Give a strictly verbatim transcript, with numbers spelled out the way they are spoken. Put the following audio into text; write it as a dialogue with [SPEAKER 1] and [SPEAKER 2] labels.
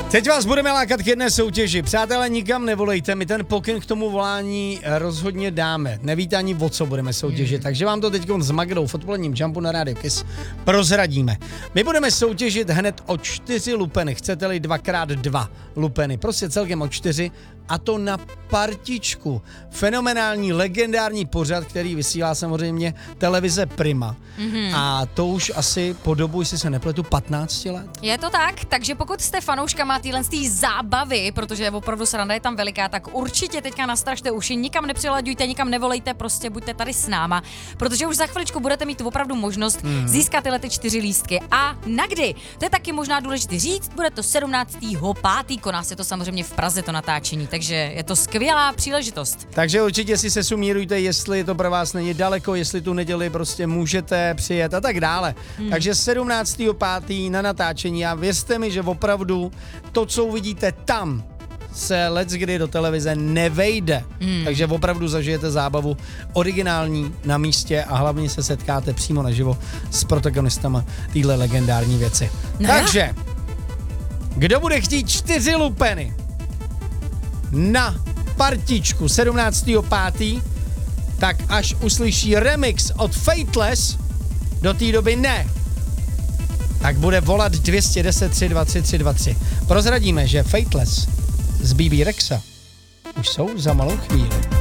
[SPEAKER 1] Teď vás budeme lákat k jedné soutěži. Přátelé, nikam nevolejte, my ten pokyn k tomu volání rozhodně dáme. Nevíte ani o co budeme soutěžit, mm. takže vám to teď s Magdou v odpoledním Jumpu na Radio Kiss prozradíme. My budeme soutěžit hned o čtyři lupeny, chcete-li dvakrát dva lupeny, prostě celkem o čtyři, a to na partičku. Fenomenální, legendární pořad, který vysílá samozřejmě televize Prima. Mm-hmm. A to už asi po dobu, jestli se nepletu, patnáct let.
[SPEAKER 2] Je to tak, takže pokud jste fanouškama téhle zábavy, protože opravdu sranda je tam veliká, tak určitě teďka nastražte uši, nikam nepřilaďujte, nikam nevolejte, prostě buďte tady s náma, protože už za chviličku budete mít opravdu možnost mm. získat tyhle ty čtyři lístky. A na kdy? To je taky možná důležité říct, bude to sedmnáctého pátého koná se to samozřejmě v Praze, to natáčení, takže je to skvělá příležitost.
[SPEAKER 1] Takže určitě si se sumírujte, jestli to pro vás není daleko, jestli tu neděli prostě můžete přijet a tak dále. Hmm. Takže sedmnáctého pátého na natáčení a věřte mi, že opravdu to, co uvidíte tam, se leckdy do televize nevejde. Hmm. Takže opravdu zažijete zábavu originální na místě a hlavně se setkáte přímo naživo s protagonistama téhle legendární věci. No. Takže, kdo bude chtít čtyři lupeny na partičku sedmnáctého pátého tak až uslyší remix od Fateless, do té doby ne, tak bude volat dva jedna nula tři dva tři tři dva tři. Prozradíme, že Fateless z bé bé Rexa už jsou za malou chvíli.